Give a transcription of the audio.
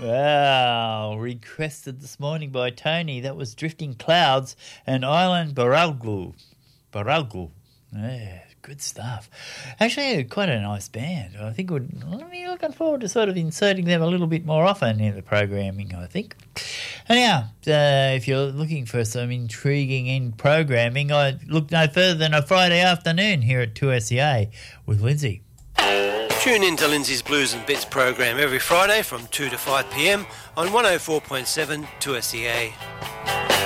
Wow, requested this morning by Tony. That was Drifting Clouds and Island Baralgu. Yeah, good stuff. Actually, quite a nice band. I think we're looking forward to sort of inserting them a little bit more often in the programming, I think. Anyhow, if you're looking for some intriguing in programming, I look no further than a Friday afternoon here at 2SEA with Lindsay. Tune in to Lindsay's Blues and Bits program every Friday from 2 to 5 p.m. on 104.7 2SEA.